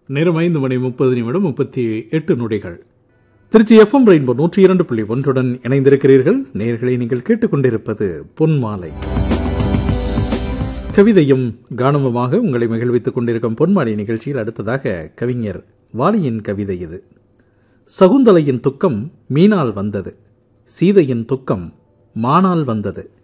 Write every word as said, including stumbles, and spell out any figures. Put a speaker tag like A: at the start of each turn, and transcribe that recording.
A: நேரம் ஐந்து மணி முப்பது நிமிடம் முப்பத்தி எட்டு நொடிகள். திருச்சி எஃப்எம் ரெயின்போ நூற்றி இரண்டு புள்ளி ஒன்றுடன் இணைந்திருக்கிறீர்கள். நேயர்களை நீங்கள் கேட்டுக்கொண்டிருப்பது பொன்மாலை. கவிதையும் கானமுமாக உங்களை மகிழ்வித்துக் கொண்டிருக்கும் பொன்மாலை நிகழ்ச்சியில் அடுத்ததாக கவிஞர் வாலியின் கவிதை இது. சகுந்தலையின் துக்கம் மீனால் வந்தது, சீதையின் துக்கம் மானால் வந்தது.